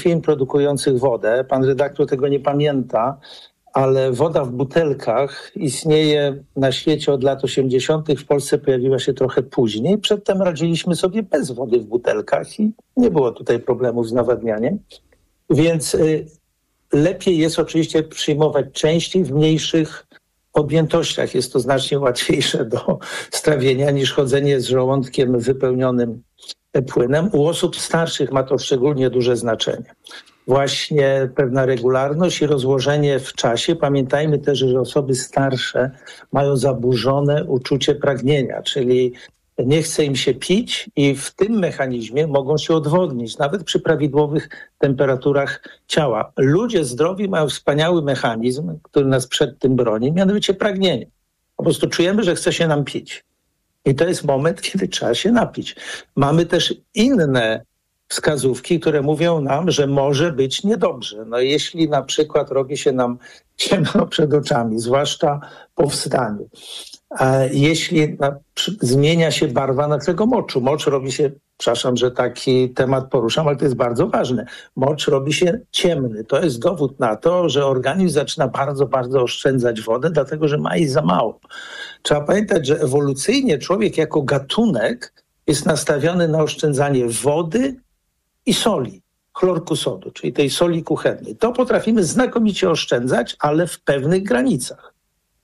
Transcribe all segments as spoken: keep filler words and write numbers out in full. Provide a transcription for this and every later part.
firm produkujących wodę. Pan redaktor tego nie pamięta, ale woda w butelkach istnieje na świecie od lat osiemdziesiątych. W Polsce pojawiła się trochę później. Przedtem radziliśmy sobie bez wody w butelkach i nie było tutaj problemów z nawadnianiem. Więc y, lepiej jest oczywiście przyjmować częściej w mniejszych objętościach. Jest to znacznie łatwiejsze do strawienia niż chodzenie z żołądkiem wypełnionym płynem. U osób starszych ma to szczególnie duże znaczenie. Właśnie pewna regularność i rozłożenie w czasie. Pamiętajmy też, że osoby starsze mają zaburzone uczucie pragnienia, czyli nie chce im się pić i w tym mechanizmie mogą się odwodnić, nawet przy prawidłowych temperaturach ciała. Ludzie zdrowi mają wspaniały mechanizm, który nas przed tym broni, mianowicie pragnienie. Po prostu czujemy, że chce się nam pić. I to jest moment, kiedy trzeba się napić. Mamy też inne wskazówki, które mówią nam, że może być niedobrze. No jeśli na przykład robi się nam ciemno przed oczami, zwłaszcza po wstaniu, a jeśli na, zmienia się barwa naszego moczu, mocz robi się, przepraszam, że taki temat poruszam, ale to jest bardzo ważne, mocz robi się ciemny. To jest dowód na to, że organizm zaczyna bardzo, bardzo oszczędzać wodę, dlatego że ma jej za mało. Trzeba pamiętać, że ewolucyjnie człowiek jako gatunek jest nastawiony na oszczędzanie wody i soli, chlorku sodu, czyli tej soli kuchennej. To potrafimy znakomicie oszczędzać, ale w pewnych granicach.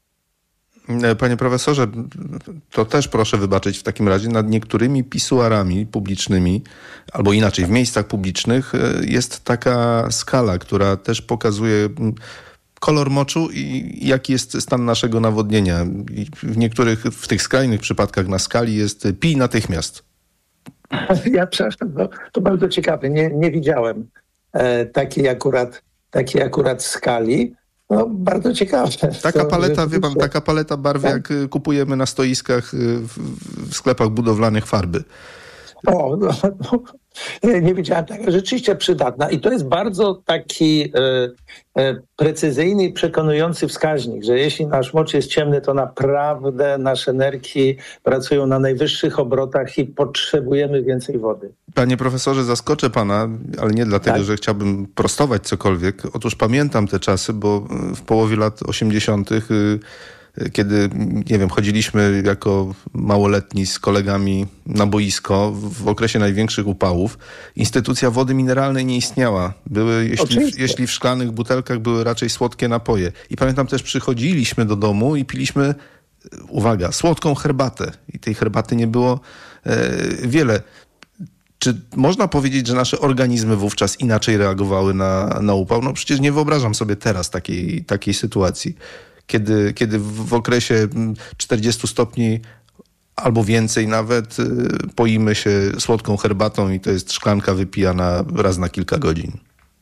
Panie profesorze, to też proszę wybaczyć w takim razie, nad niektórymi pisuarami publicznymi, albo inaczej, w miejscach publicznych jest taka skala, która też pokazuje kolor moczu i jaki jest stan naszego nawodnienia. I w niektórych, w tych skrajnych przypadkach na skali jest pij natychmiast. Ja przepraszam, no, to bardzo ciekawe. Nie, nie widziałem e, takiej akurat, takiej akurat skali. No, bardzo ciekawe. Taka to, paleta, wie pan, taka paleta barw, tak? Jak kupujemy na stoiskach w, w sklepach budowlanych farby. O, no, no. Nie, nie wiedziałem tego. Rzeczywiście przydatna. I to jest bardzo taki e, e, precyzyjny i przekonujący wskaźnik, że jeśli nasz mocz jest ciemny, to naprawdę nasze nerki pracują na najwyższych obrotach i potrzebujemy więcej wody. Panie profesorze, zaskoczę pana, ale nie dlatego, tak? że chciałbym prostować cokolwiek. Otóż pamiętam te czasy, bo w połowie lat osiemdziesiątych kiedy, nie wiem, chodziliśmy jako małoletni z kolegami na boisko w okresie największych upałów, instytucja wody mineralnej nie istniała. Były, jeśli, jeśli w szklanych butelkach, były raczej słodkie napoje. I pamiętam też, przychodziliśmy do domu i piliśmy, uwaga, słodką herbatę. I tej herbaty nie było e, wiele. Czy można powiedzieć, że nasze organizmy wówczas inaczej reagowały na, na upał? No przecież nie wyobrażam sobie teraz takiej, takiej sytuacji. Kiedy, kiedy w okresie czterdziestu stopni albo więcej nawet poimy się słodką herbatą i to jest szklanka wypijana raz na kilka godzin.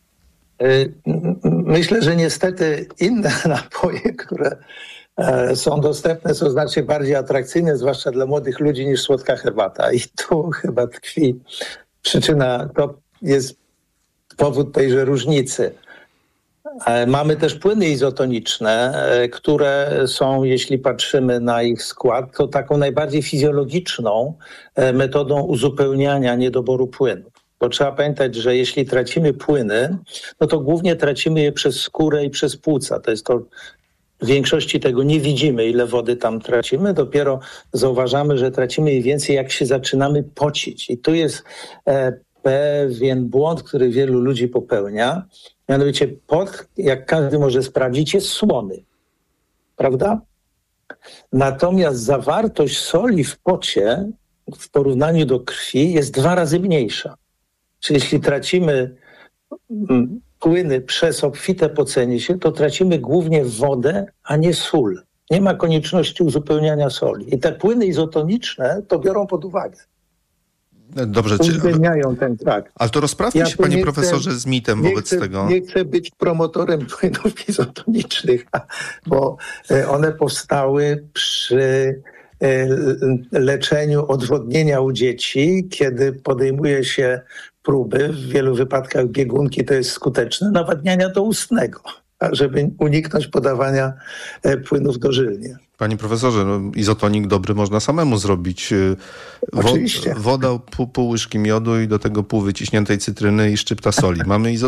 Myślę, że niestety inne napoje, które są dostępne, są znacznie bardziej atrakcyjne, zwłaszcza dla młodych ludzi, niż słodka herbata. I tu chyba tkwi przyczyna, to jest powód tejże różnicy. Mamy też płyny izotoniczne, które są, jeśli patrzymy na ich skład, to taką najbardziej fizjologiczną metodą uzupełniania niedoboru płynów. Bo trzeba pamiętać, że jeśli tracimy płyny, no to głównie tracimy je przez skórę i przez płuca. To jest to, w większości tego nie widzimy, ile wody tam tracimy. Dopiero zauważamy, że tracimy jej więcej, jak się zaczynamy pocić. I tu jest e, pewien błąd, który wielu ludzi popełnia. Mianowicie pot, jak każdy może sprawdzić, jest słony, prawda? Natomiast zawartość soli w pocie w porównaniu do krwi jest dwa razy mniejsza. Czyli jeśli tracimy płyny przez obfite pocenie się, to tracimy głównie wodę, a nie sól. Nie ma konieczności uzupełniania soli. I te płyny izotoniczne to biorą pod uwagę. Dobrze, uwzględniają ten fakt. Ale to rozprawmy ja się, panie chcę, profesorze, z mitem wobec chcę, tego. Nie chcę być promotorem płynów izotonicznych, bo one powstały przy leczeniu odwodnienia u dzieci, kiedy podejmuje się próby, w wielu wypadkach biegunki to jest skuteczne, nawadniania doustnego, żeby uniknąć podawania płynów dożylnie. Panie profesorze, no, izotonik dobry można samemu zrobić. Oczywiście. Woda, pół, pół łyżki miodu i do tego pół wyciśniętej cytryny i szczypta soli. Mamy